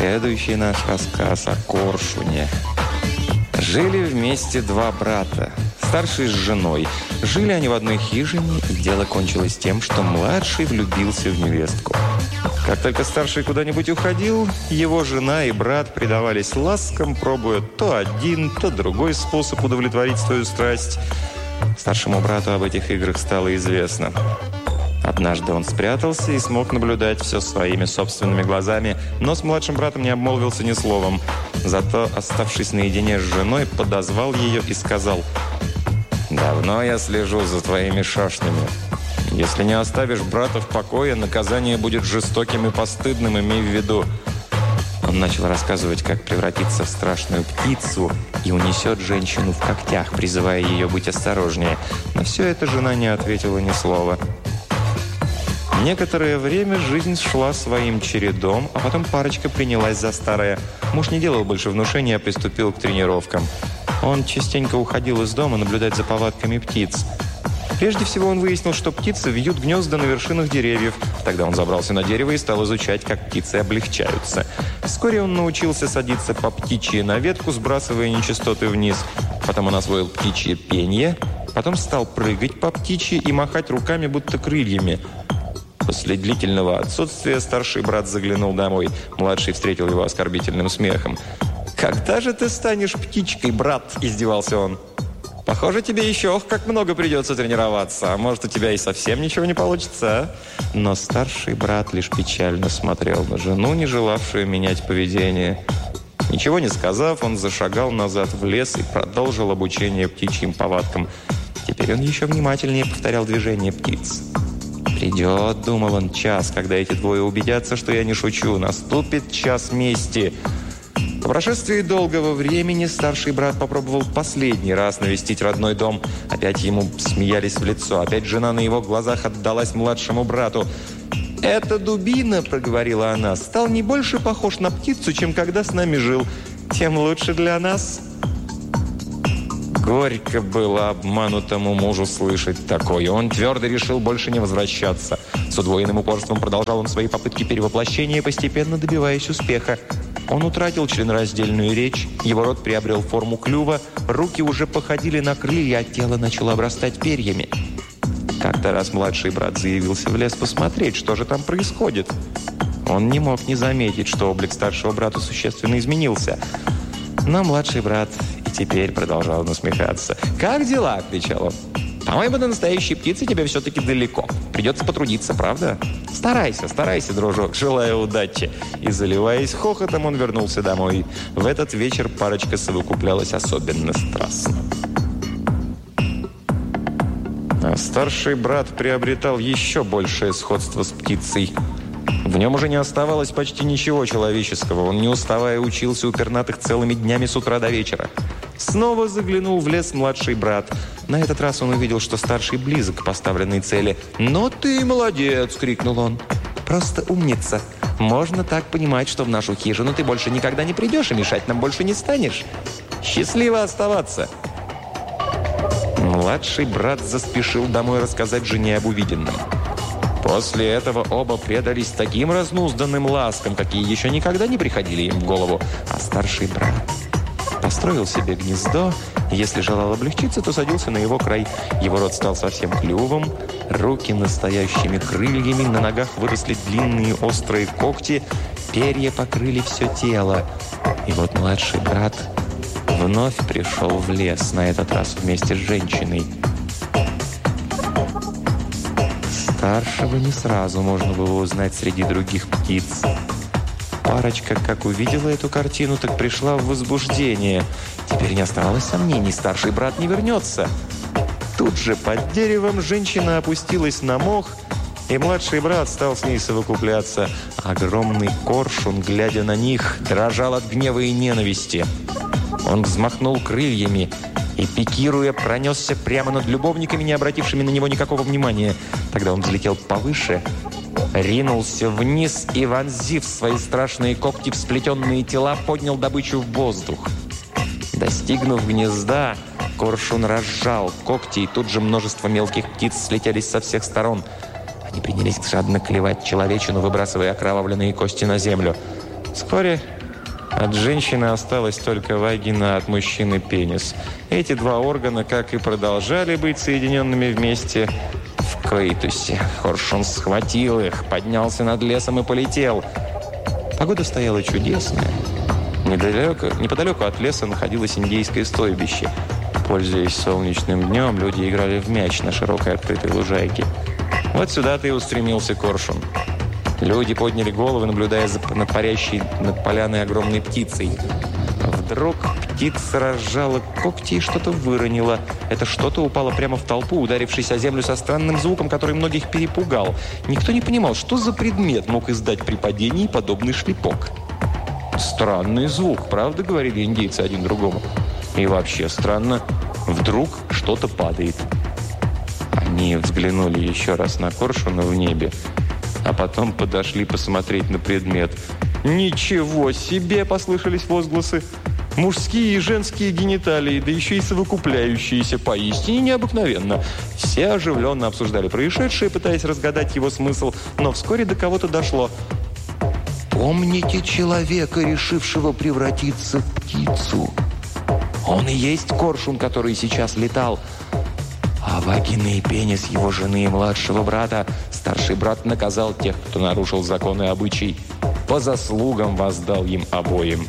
Следующий наш рассказ о коршуне. Жили вместе два брата, старший с женой. Жили они в одной хижине, и дело кончилось тем, что младший влюбился в невестку. Как только старший куда-нибудь уходил, его жена и брат предавались ласкам, пробуя то один, то другой способ удовлетворить свою страсть. Старшему брату об этих играх стало известно. Однажды он спрятался и смог наблюдать все своими собственными глазами, но с младшим братом не обмолвился ни словом. Зато, оставшись наедине с женой, подозвал ее и сказал: «Давно я слежу за твоими шашнями. Если не оставишь брата в покое, наказание будет жестоким и постыдным, имей в виду». Он начал рассказывать, как превратиться в страшную птицу и унесет женщину в когтях, призывая ее быть осторожнее. На все это жена не ответила ни слова. Некоторое время жизнь шла своим чередом, а потом парочка принялась за старое. Муж не делал больше внушения, а приступил к тренировкам. Он частенько уходил из дома наблюдать за повадками птиц. Прежде всего он выяснил, что птицы вьют гнезда на вершинах деревьев. Тогда он забрался на дерево и стал изучать, как птицы облегчаются. Вскоре он научился садиться по птичьи на ветку, сбрасывая нечистоты вниз. Потом он освоил птичье пение. Потом стал прыгать по птичьи и махать руками, будто крыльями. После длительного отсутствия старший брат заглянул домой. Младший встретил его оскорбительным смехом. «Когда же ты станешь птичкой, брат?» – издевался он. «Похоже, тебе еще как много придется тренироваться. А может, у тебя и совсем ничего не получится, а?» Но старший брат лишь печально смотрел на жену, не желавшую менять поведение. Ничего не сказав, он зашагал назад в лес и продолжил обучение птичьим повадкам. Теперь он еще внимательнее повторял движения птиц. «Придет, — думал он, — час, когда эти двое убедятся, что я не шучу. Наступит час мести». По прошествии долгого времени старший брат попробовал в последний раз навестить родной дом. Опять ему смеялись в лицо. Опять жена на его глазах отдалась младшему брату. «Эта дубина, — проговорила она, — стал не больше похож на птицу, чем когда с нами жил. Тем лучше для нас». Горько было обманутому мужу слышать такое. Он твердо решил больше не возвращаться. С удвоенным упорством продолжал он свои попытки перевоплощения, постепенно добиваясь успеха. Он утратил членораздельную речь, его рот приобрел форму клюва, руки уже походили на крылья, а тело начало обрастать перьями. Как-то раз младший брат заявился в лес посмотреть, что же там происходит. Он не мог не заметить, что облик старшего брата существенно изменился. Но младший брат и теперь продолжал насмехаться. «Как дела?» – кричал он. «По-моему, до настоящей птицы тебе все-таки далеко. Придется потрудиться, правда? Старайся, старайся, дружок, желаю удачи». И, заливаясь хохотом, он вернулся домой. В этот вечер парочка совокуплялась особенно страстно. А старший брат приобретал еще большее сходство с птицей. В нем уже не оставалось почти ничего человеческого. Он, не уставая, учился у пернатых целыми днями с утра до вечера. Снова заглянул в лес младший брат. На этот раз он увидел, что старший близок к поставленной цели. «Но ты молодец!» – крикнул он. «Просто умница! Можно так понимать, что в нашу хижину ты больше никогда не придешь, и мешать нам больше не станешь. Счастливо оставаться!» Младший брат заспешил домой рассказать жене об увиденном. После этого оба предались таким разнузданным ласкам, какие еще никогда не приходили им в голову. А старший брат построил себе гнездо, и если желал облегчиться, то садился на его край. Его рот стал совсем клювом, руки настоящими крыльями, на ногах выросли длинные острые когти, перья покрыли все тело. И вот младший брат вновь пришел в лес, на этот раз вместе с женщиной. Старшего не сразу можно было узнать среди других птиц. Парочка, как увидела эту картину, так пришла в возбуждение. Теперь не оставалось сомнений, старший брат не вернется. Тут же под деревом женщина опустилась на мох, и младший брат стал с ней совокупляться. Огромный коршун, глядя на них, дрожал от гнева и ненависти. Он взмахнул крыльями и, пикируя, пронесся прямо над любовниками, не обратившими на него никакого внимания. Тогда он взлетел повыше, ринулся вниз и, вонзив свои страшные когти в сплетенные тела, поднял добычу в воздух. Достигнув гнезда, коршун разжал когти, и тут же множество мелких птиц слетелись со всех сторон. Они принялись жадно клевать человечину, выбрасывая окровавленные кости на землю. Вскоре от женщины осталась только вагина, от мужчины пенис. Эти два органа, как и продолжали быть соединенными вместе в коитусе. Коршун схватил их, поднялся над лесом и полетел. Погода стояла чудесная. Неподалеку от леса находилось индейское стойбище. Пользуясь солнечным днем, люди играли в мяч на широкой открытой лужайке. Вот сюда-то и устремился Коршун. Люди подняли головы, наблюдая над парящей над поляной огромной птицей. Вдруг птица разжала когти и что-то выронила. Это что-то упало прямо в толпу, ударившись о землю со странным звуком, который многих перепугал. Никто не понимал, что за предмет мог издать при падении подобный шлепок. «Странный звук, правда?» — говорили индейцы один другому. «И вообще странно. Вдруг что-то падает». Они взглянули еще раз на Коршуна в небе, а потом подошли посмотреть на предмет. «Ничего себе!» – послышались возгласы. «Мужские и женские гениталии, да еще и совокупляющиеся, поистине необыкновенно». Все оживленно обсуждали происшедшее, пытаясь разгадать его смысл, но вскоре до кого-то дошло. «Помните человека, решившего превратиться в птицу? Он и есть Коршун, который сейчас летал. А вагина и пенис его жены и младшего брата старший брат наказал тех, кто нарушил законы и обычай. По заслугам воздал им обоим».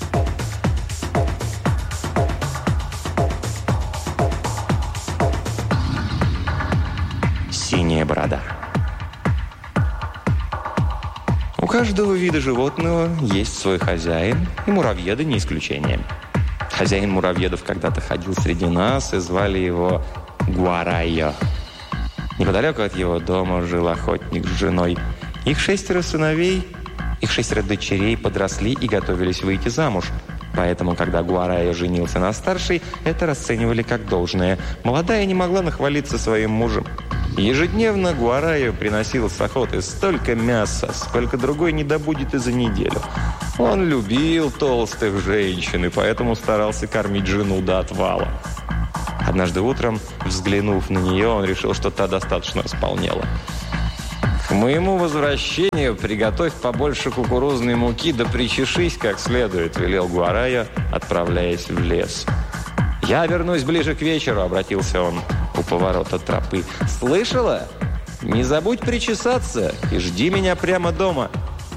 Синяя борода. У каждого вида животного есть свой хозяин, и муравьеды не исключение. Хозяин муравьедов когда-то ходил среди нас, и звали его Гуарайо. Неподалеку от его дома жил охотник с женой. Их 6 сыновей, их 6 дочерей подросли и готовились выйти замуж. Поэтому, когда Гуарайо женился на старшей, это расценивали как должное. Молодая не могла нахвалиться своим мужем. Ежедневно Гуарайо приносил с охоты столько мяса, сколько другой не добудет и за неделю. Он любил толстых женщин и поэтому старался кормить жену до отвала. Однажды утром, взглянув на нее, он решил, что та достаточно располнела. «К моему возвращению приготовь побольше кукурузной муки, да причешись как следует», — велел Гуарайо, отправляясь в лес. «Я вернусь ближе к вечеру», — обратился он у поворота тропы. «Слышала? Не забудь причесаться и жди меня прямо дома».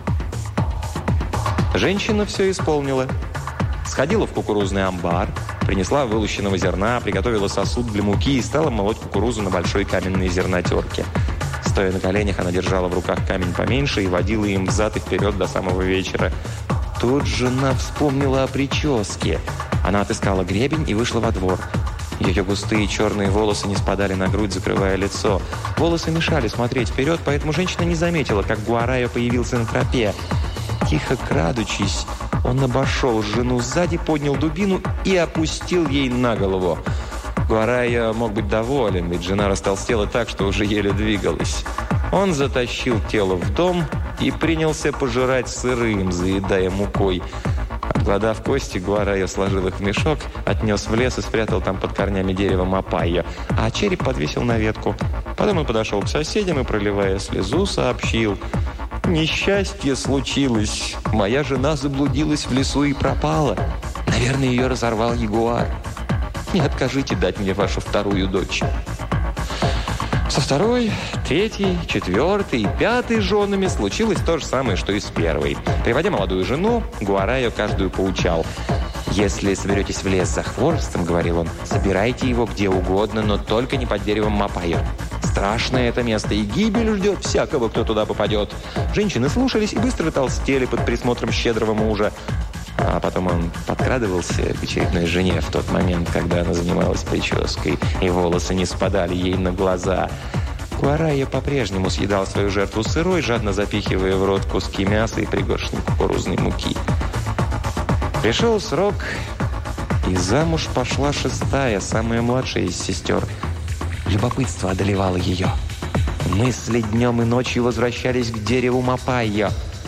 Женщина все исполнила. Сходила в кукурузный амбар, принесла вылущенного зерна, приготовила сосуд для муки и стала молоть кукурузу на большой каменной зернотерке. Стоя на коленях, она держала в руках камень поменьше и водила им взад и вперед до самого вечера. Тут жена вспомнила о прическе. Она отыскала гребень и вышла во двор. Ее густые черные волосы не спадали на грудь, закрывая лицо. Волосы мешали смотреть вперед, поэтому женщина не заметила, как Гуарайо появился на тропе. Тихо крадучись, он обошел жену сзади, поднял дубину и опустил ей на голову. Гуарайо мог быть доволен, ведь жена растолстела так, что уже еле двигалась. Он затащил тело в дом и принялся пожирать сырым, заедая мукой. Обглодав кости, Гуарайо сложил их в мешок, отнес в лес и спрятал там под корнями дерева мапайо, а череп подвесил на ветку. Потом он подошел к соседям и, проливая слезу, сообщил: «Несчастье случилось. Моя жена заблудилась в лесу и пропала. Наверное, ее разорвал ягуар. Не откажите дать мне вашу вторую дочь». Со второй, третьей, четвертой и пятой женами случилось то же самое, что и с первой. Приводя молодую жену, Гуарайо каждую поучал. «Если соберетесь в лес за хворостом, — говорил он, — собирайте его где угодно, но только не под деревом мапайо. Страшное это место, и гибель ждет всякого, кто туда попадет». Женщины слушались и быстро толстели под присмотром щедрого мужа. А потом он подкрадывался к очередной жене в тот момент, когда она занималась прической, и волосы не спадали ей на глаза. Гуарайо по-прежнему съедал свою жертву сырой, жадно запихивая в рот куски мяса и пригоршни кукурузной муки. Пришел срок, и замуж пошла 6-я, самая младшая из сестер. Любопытство одолевало ее. Мысли днем и ночью возвращались к дереву мапайо.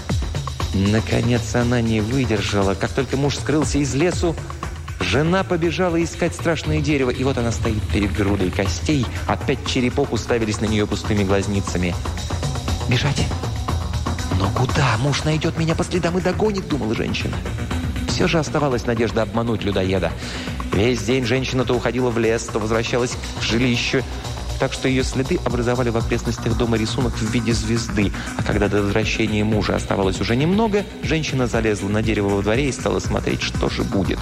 Наконец она не выдержала. Как только муж скрылся из лесу, жена побежала искать страшное дерево. И вот она стоит перед грудой костей, а 5 черепов уставились на нее пустыми глазницами. Бежать? Но «Куда? Муж найдет меня по следам и догонит», — думала женщина. Все же оставалась надежда обмануть людоеда. Весь день женщина то уходила в лес, то возвращалась к жилищу, так что ее следы образовали в окрестностях дома рисунок в виде звезды. А когда до возвращения мужа оставалось уже немного, женщина залезла на дерево во дворе и стала смотреть, что же будет.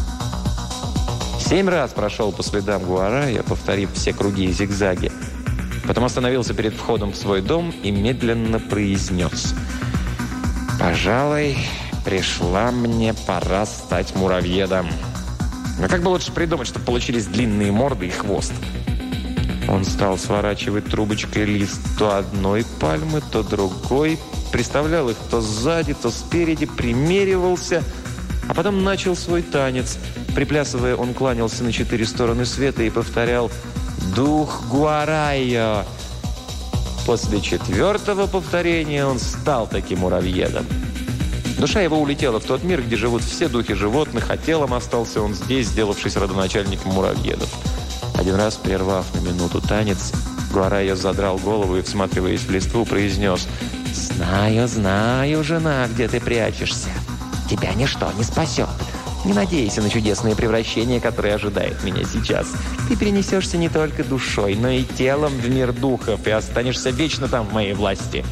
7 раз прошел по следам Гуарая, повторив все круги и зигзаги. Потом остановился перед входом в свой дом и медленно произнес: «Пожалуй, пришла мне пора стать муравьедом. Но как бы лучше придумать, чтобы получились длинные морды и хвост?» Он стал сворачивать трубочкой лист то одной пальмы, то другой, приставлял их то сзади, то спереди, примеривался, а потом начал свой танец. Приплясывая, он кланялся на 4 стороны света и повторял «Дух Гуарайо». После 4-го повторения он стал таким муравьедом. Душа его улетела в тот мир, где живут все духи животных, а телом остался он здесь, сделавшись родоначальником муравьедов. Один раз, прервав на минуту танец, Гуарайо задрал голову и, всматриваясь в листву, произнес: «Знаю, знаю, жена, где ты прячешься. Тебя ничто не спасет. Не надейся на чудесное превращение, которое ожидает меня сейчас. Ты перенесешься не только душой, но и телом в мир духов и останешься вечно там в моей власти».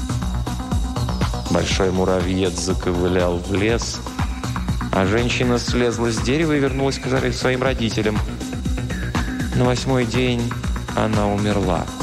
Большой муравьед заковылял в лес, а женщина слезла с дерева и вернулась к своим родителям. На 8-й день она умерла.